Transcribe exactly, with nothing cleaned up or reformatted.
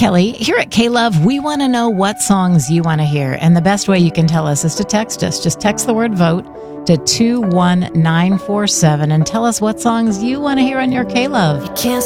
Kelly. Here at K-Love, we want to know what songs you want to hear. And the best way you can tell us is to text us. Just text the word vote to two one nine four seven and tell us what songs you want to hear on your K-Love.